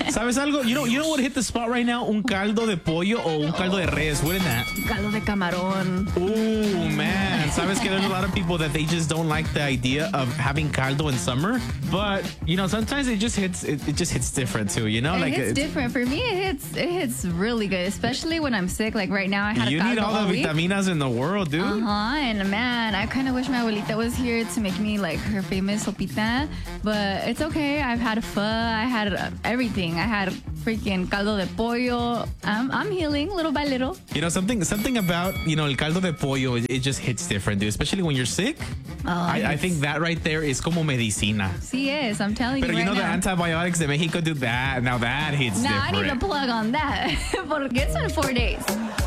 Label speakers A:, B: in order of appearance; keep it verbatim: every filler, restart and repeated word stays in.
A: ¿Sabes algo? You know, you know what hit the spot right now? Un caldo de pollo o un caldo de res. What is that?
B: Caldo de camarón.
A: Ooh, man. ¿Sabes que there's a lot of people that they just don't like the idea of having caldo in summer? But, you know, sometimes it just hits, it, it just hits different too, you know?
B: It
A: like
B: hits
A: it's
B: different. For me, it hits, it hits really good, especially when I'm sick. Like right now, I had
A: You
B: a caldo
A: need all
B: all
A: the
B: week.
A: vitaminas in the world, dude.
B: Uh-huh, and man, I kind of wish my abuelita was here to make me like her famous sopita, but it's okay. I've had pho, I had uh, everything. I had freaking caldo de pollo. I'm, I'm healing little by little.
A: You know, something something about, you know, el caldo de pollo, it, it just hits different, dude. Especially when you're sick.
B: Oh,
A: I, I
B: yes.
A: think that right there is como medicina.
B: Sí es, I'm telling
A: Pero
B: you
A: you
B: right
A: know
B: now.
A: the antibiotics de Mexico do that. Now that hits
B: Nah,
A: different.
B: I need a plug on that. Porque it's in four days.